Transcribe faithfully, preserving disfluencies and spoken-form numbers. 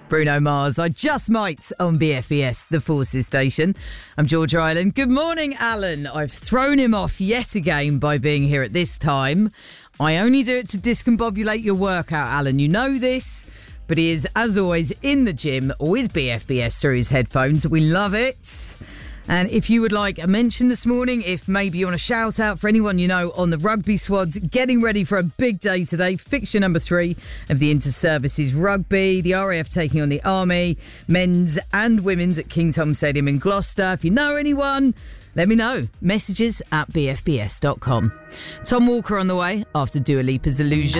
Bruno Mars, I Just Might on B F B S, the Forces station. I'm Georgia Island. Good morning, Alan. I've thrown him off yet again by being here at this time. I only do it to discombobulate your workout, Alan. You know this. But he is, as always, in the gym with B F B S through his headphones. We love it. And if you would like a mention this morning, if maybe you want to shout out for anyone you know on the rugby squads, getting ready for a big day today. Fixture number three of the Inter-Services Rugby. The R A F taking on the Army, men's and women's at Kingsholm Stadium in Gloucester. If you know anyone, let me know. Messages at b f b s dot com. Tom Walker on the way after Dua Lipa's Illusion.